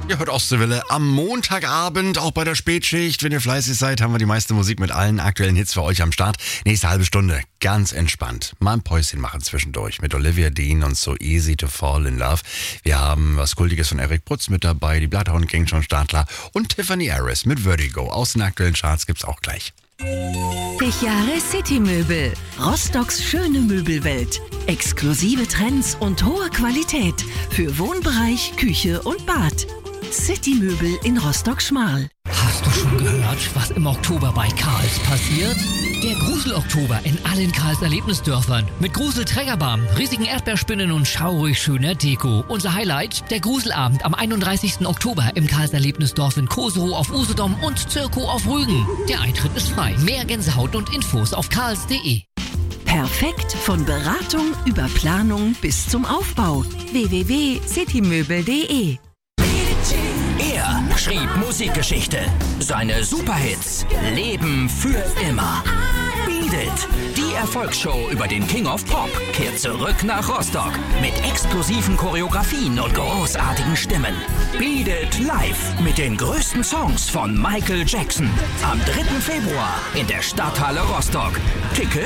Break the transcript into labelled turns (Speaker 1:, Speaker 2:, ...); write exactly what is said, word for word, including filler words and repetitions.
Speaker 1: Ihr hört Ostseewelle am Montagabend, auch bei der Spätschicht. Wenn ihr fleißig seid, haben wir die meiste Musik mit allen aktuellen Hits für euch am Start. Nächste halbe Stunde, ganz entspannt. Mal ein Päuschen machen zwischendurch mit Olivia Dean und So Easy to Fall in Love. Wir haben was Kultiges von Eric Prutz mit dabei, die Bloodhound Gang John Stadler und Tiffany Harris mit Vertigo. Aus den aktuellen Charts gibt's auch gleich.
Speaker 2: zig Jahre City Möbel. Rostocks schöne Möbelwelt. Exklusive Trends und hohe Qualität für Wohnbereich, Küche und Bad. City Möbel in Rostock-Schmarl.
Speaker 3: Hast du schon gehört, was im Oktober bei Karls passiert? Der Grusel-Oktober in allen Karls Erlebnisdörfern. Mit Grusel-Trägerbahn, riesigen Erdbeerspinnen und schaurig schöner Deko. Unser Highlight, der Gruselabend am einunddreißigsten Oktober im Karls Erlebnisdorf in Koserow auf Usedom und Zirkow auf Rügen. Der Eintritt ist frei. Mehr Gänsehaut und Infos auf karls punkt de.
Speaker 2: Perfekt von Beratung über Planung bis zum Aufbau. w w w punkt citymöbel punkt de.
Speaker 4: Er schrieb Musikgeschichte. Seine Superhits leben für immer. Beat It, die Erfolgsshow über den King of Pop, kehrt zurück nach Rostock mit exklusiven Choreografien und großartigen Stimmen. Beat It live mit den größten Songs von Michael Jackson. Am dritten Februar in der Stadthalle Rostock. Ticket